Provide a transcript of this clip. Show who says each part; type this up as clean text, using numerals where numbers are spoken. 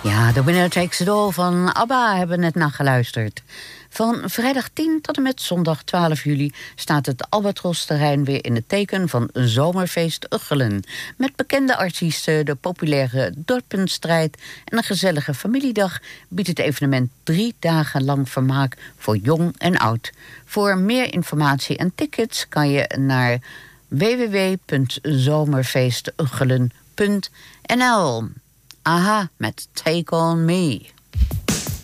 Speaker 1: Ja, The Winner Takes It All van ABBA hebben we net nageluisterd. Van vrijdag 10 tot en met zondag 12 juli staat het Albatros-terrein weer in het teken van Zomerfeest Ugchelen. Met bekende artiesten, de populaire dorpenstrijd en een gezellige familiedag biedt het evenement 3 dagen lang vermaak voor jong en oud. Voor meer informatie en tickets kan je naar www.zomerfeestuggelen.nl. Aha, met Take On Me.